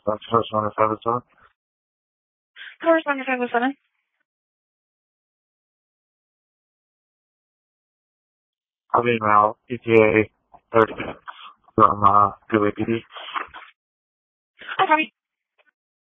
That's first one if I was on. Correspondent 507. I'll be email ETA 30 minutes from Goulet PD. I copy.